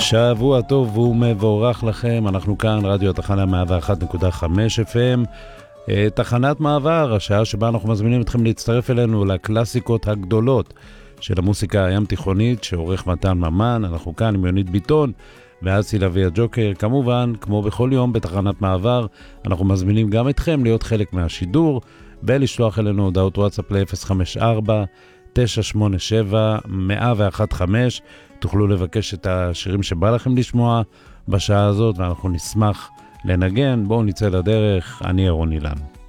שבוע טוב ומבורך לכם, אנחנו כאן רדיו התחנה 101.5 FM, תחנת מעבר, השעה שבה אנחנו מזמינים אתכם להצטרף אלינו לקלאסיקות הגדולות של המוסיקה הים תיכונית שעורך מתן ממן. אנחנו כאן עם יונית ביטון ואסי לוי הג'וקר. כמובן, כמו בכל יום בתחנת מעבר, אנחנו מזמינים גם אתכם להיות חלק מהשידור ולשלוח אלינו הודעות וואטסאפ ל-054-987-1015. תוכלו לבקש את השירים שבא לכם לשמוע בשעה הזאת ואנחנו נשמח לנגן. בואו נצא לדרך, אני אירון אילן.